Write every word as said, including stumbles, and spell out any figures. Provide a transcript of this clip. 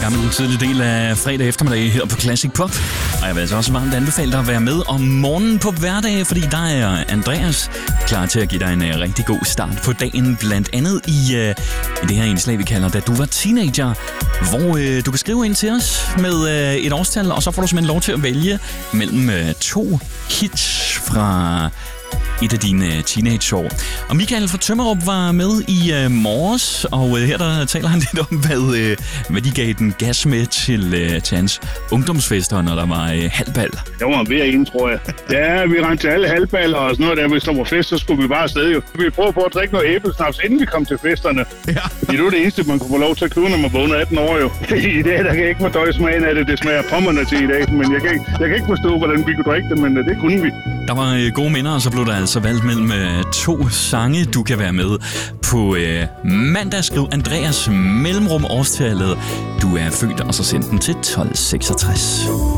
gang med den tidlige del af fredag eftermiddag her på Classic Pop. Og jeg vil altså også varmt anbefale dig at være med om morgenen på hverdag, fordi der er Andreas klar til at give dig en uh, rigtig god start på dagen. Blandt andet i, uh, i det her indslag, vi kalder Da du var teenager, hvor uh, du kan skrive ind til os med uh, et årstal, og så får du simpelthen lov til at vælge mellem uh, to hits fra et af dine teenageår. Og Michael fra Tømmerup var med i uh, morges, og uh, her der taler han lidt om, hvad, uh, hvad de gav den gas med til, uh, til hans ungdomsfester, når der var uh, halvbal. Jeg var ved en, tror jeg. Ja, vi rendte til alle halvballer og sådan noget der. Hvis der var fest, så skulle vi bare afsted jo. Vi prøvede på at drikke noget æblesnaps, inden vi kom til festerne. Ja. Det er jo det eneste, man kunne få lov til at købe, når man vågner atten år jo. I dag, der kan jeg ikke fordøje smagen af det. Det smager pommerne til i dag, men jeg kan, ikke, jeg kan ikke forstå, hvordan vi kunne drikke det, men uh, det kunne vi. Der var uh, gode minder, og så blev der altså valgt mellem uh, to sange, du kan være med på uh, mandag. Skriv Andreas mellemrum årstallet. Du er født, og så send den til tolv seksogtres.